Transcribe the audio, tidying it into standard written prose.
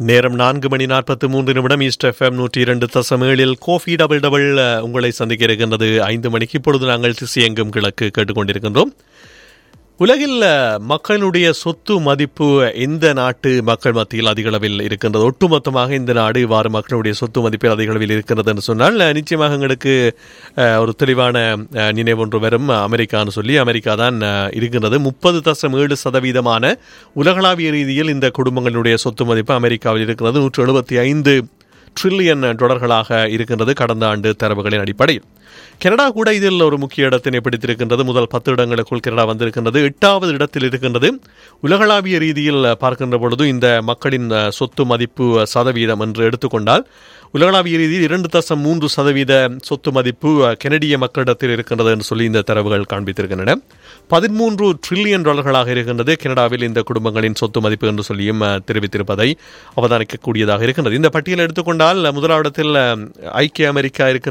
நேரம் 4:43 east FM 102.7 Kofi double double உங்களை சந்திக்க இருக்கின்றது. 5 மணிக்கு இப்பொழுது நாங்கள் திசையெங்கும் கிழக்கு கேட்டுக்கொண்டிருக்கின்றோம். உலகில் மக்களுடைய சொத்து மதிப்பு இந்த நாட்டு மக்கள் மத்தியில் அதிக அளவில் இருக்கின்றது. ஒட்டுமொத்தமாக இந்த நாடு இவ்வாறு மக்களுடைய சொத்து மதிப்பில் அதிக அளவில் இருக்கின்றது என்று சொன்னால் நிச்சயமாக எங்களுக்கு ஒரு தெளிவான நினைவொன்று வரும். அமெரிக்கான்னு சொல்லி அமெரிக்கா தான் இருக்கின்றது. 30.7% உலகளாவிய ரீதியில் இந்த குடும்பங்களுடைய சொத்து மதிப்பு அமெரிக்காவில் இருக்கிறது. 175 ட்ரில்லியன் டாலர்களாக இருக்கின்றது கடந்த ஆண்டு தரவுகளின் அடிப்படையில். கனடா கூட இதில் ஒரு முக்கிய இடத்தினை பிடித்திருக்கின்றது. முதல் 10 இடங்களுக்குள் கனடா வந்திருக்கின்றது. 8வது இடத்தில் இருக்கின்றது. உலகளாவிய ரீதியில் பார்க்கின்ற பொழுது இந்த மக்களின் சொத்து மதிப்பு சதவீதம் என்று எடுத்துக்கொண்டால் உலகளாவிய ரீதியில் 2.3% சொத்து மதிப்பு கனடிய மக்களிடத்தில் இருக்கின்றது என்று சொல்லி இந்த தரவுகள் காண்பித்திருக்கின்றன. 13 ட்ரில்லியன் டாலர்களாக இருக்கின்றது கனடாவில் இந்த குடும்பங்களின் சொத்து மதிப்பு என்று சொல்லியும் தெரிவித்திருப்பதை அவதானிக்கக்கூடியதாக இருக்கின்றது. இந்த பட்டியலை எடுத்துக்கொண்டால் முதலாவது இடத்தில் ஐக்கிய அமெரிக்கா இருக்கின்றது.